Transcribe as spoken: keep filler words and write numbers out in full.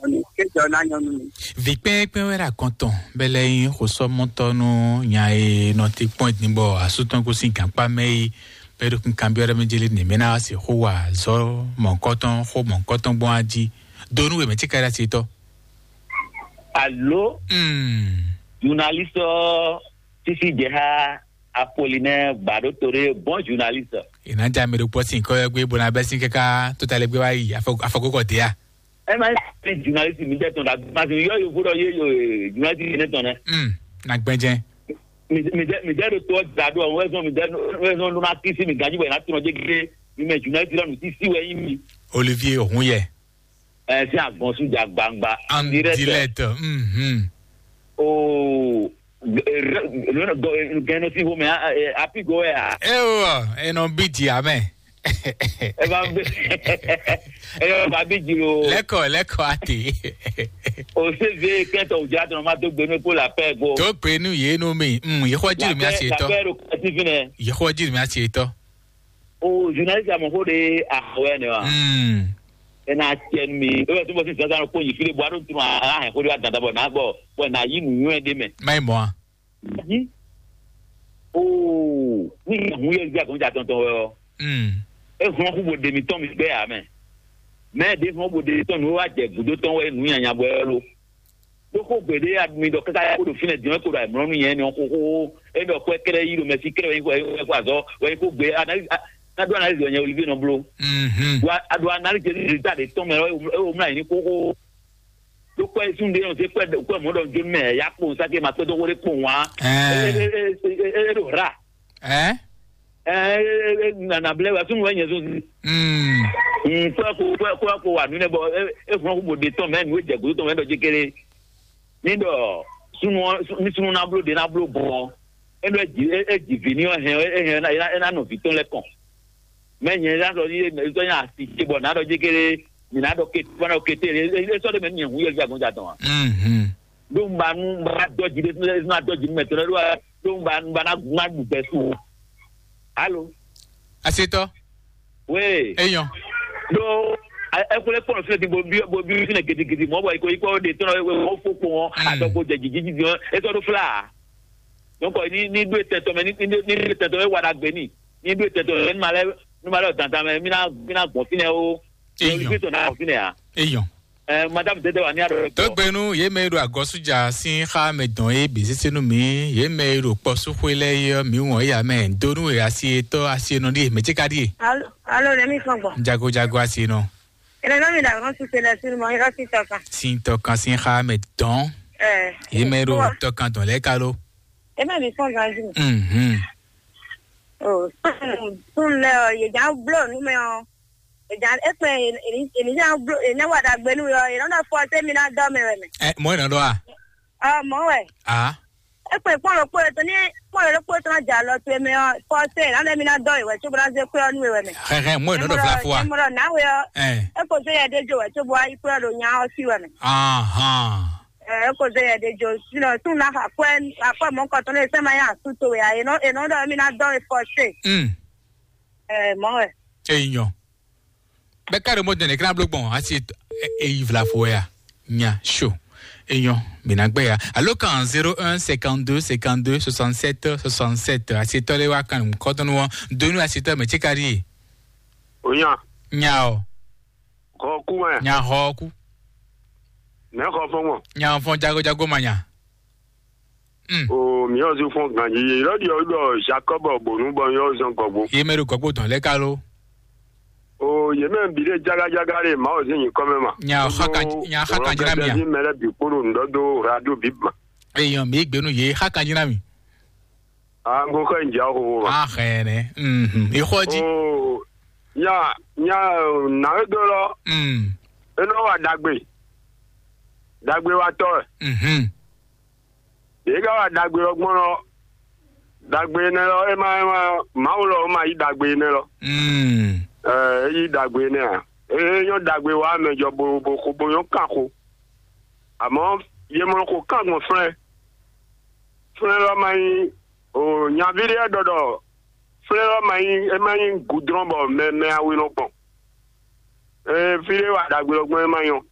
ni ke jo na nyo ni Vikpe pe wera konton bele yin ko so montonu nya e no ti point ni bo asuton ko sin kan pa mei pero kun cambiare me jeli ni mena si ho wa zo mon konton ho mon konton bon aji donu we me ti kara si to. Allô? Hmm. Journaliste Tisi Jeha Apollinaire Badotore, bon journaliste. Ina jami do posin ko egbe bona besin keka to tale gbe wa yi afokoko te ya. E ma journaliste mi je ton da ma yo yo furo yo yo journaliste ne ton. Hmm. Na gbenjen. Mi mi je mi je do to dado won so mi je won so na kisi mi gaji bo na tun je gbe mi me journaliste lo ti si we yin mi. Olivier Ohunye. Eh si agbon su ja gbangba en direct. Mhm. Oh no go geno si ho me happy go ya. Eh e no biji amen. E ba e ba biji lo. Leko leko ati. O se ve kento o ja to ma to gbe me ko la pe go. To pe nu ye no me. Mm ye ko jiri mi ase to. La pe ro ti fine. Ye ko jiri mi ase to. O journaliste mo ho de ahwe ne wa. Mm. Ena chen mi o to mo si sa ko yi file bo aro tu ma ah ko ri adada bo na bo bo na yi nu yu de me. Mai mo. Yi. Oh, ni hu ye ja ko ja ton ton wo. Mm. E fun ku bo de mi ton mi gbe ya me. Me de fun bo de ton no wa je gudo ton we nu yan yan bo lo. To ko gbe de admi do kaka ya ko do fine de ko do mo nu yen ni ko ko e do ko kere yi do me si kere yi ko ko azo we ko gbe ana na do analyse onye Olivier no blo. Mhm. Wa ado analyse resultat de ton me o mra ni ko ko do ko esun de on se ko ko mo do jo me ya po sa ke ma to do wore po wa. Eh. E do ra. Eh? Eh na na ble wa sun wa yen so. Mm. Mm ko ko ko ko wa nu ne bo e fun ko bo de ton me ni je go ton me do je kere. Ni do sunu ni sunu na blo de na blo bo. E do ji e ji vini o hen e hen na na no fiton le kon. Menye la do ni to yan si ti bo na do je kere ni na do ke bo na ke te e so de me ni hu ye ja gon ja ton. Mhm. Do mba nu ba do ji de na do ji me to do do mba mba na ma du be su. Allô? Aseto? Oui. Eyan. Do e ko le pon se ti bo bi bo bi fine gidi gidi mo bo iko iko de to o fo ko won adogo je jiji jiji e so do fla. Donc ni ni do teto me ni ni teto e wada gbe ni. Ni do teto e ma le ni ma le tanta me mi na mi na gbon fine o. Eyan. To na fine a. Eyan. Eh madame tete wa ni ado. To gbenu ye me ro agosuja sin kha me don e bi sinu mi ye me ro po su kwele ye mi won ya me donu e asi to asi no di me ti kadi. Allo, allo le mi fongo. Jago jago asi no. Ele no mi da ron su se le sur mo ira si toka. Sin to kan sin kha me don. Eh. Ye me ro to kan don le kalo. E ma mi fongo azu. Mhm. Oh, sun le ye ja blo nu me o. E ja e pe e ja blo e na wada gbe nu yo, e no na fo te mi na do me me. Eh mo na do a. Ah, mo we. Ah. E pe pon lo pe to ni pon lo pe to na ja lo te me o, fo te na le mi na do e we, so bra se pe onu we me. He he mo na do fla fo a. Mo na we o. Eh. E ko se ye de jo we, so bo ai pe lo nya o si we me. Aha. Eh, ko se ye de jo, sino tun na ha kwen, akwa mo ko to le se ma ya su to we, e no e no do mi na do e fo se. Mm. Eh, mo we. Eyan. Be kare mo den ekran blogbon asi e vla fo ya. Nya show. Eyan mi na gbe ya. Allo kan zero un cinquante-deux cinquante-deux soixante-sept soixante-sept asi to le wa kan ko ton won donu asi to me ti kari. Oyan. Nya o. Ko ku ma. Nya ho ku. Me ko fo mo. Nya fon jago jago manya. Mm. O mi o zu fon kan yi lo di o do Jacob Obonu bo yo zon gbogbo. Ye me ro gbogbo ton le kalo. O ye me bi de jaga jaga re ma o zin ko me ma. Nya haka nya haka jina mi ya. Ni me le bi kuru ndodo radio bibma. Eyan mi gbenu ye haka jina mi. Ah ngo ko nja ho. Ah khene. Mhm. E khoji. O ya ya na do lo. Mm. E no wa dagbe. Dagbe wa to. Mhm. E ga wa dagbe ogbon lo. Dagbe ne lo e ma ma ma o lo ma yi dagbe ne lo. Mm. Eh yi dagbe ne a. E yo dagbe wa me jo bo bo ko bo yo kan ko. Àmọ́ ye mo ko kan mo frère. Frère lo ma yi o nya vire dodo. Frère lo ma yi e ma yi goudron bo me me awi no pon. Eh vire wa dagbe ogbon e ma yo.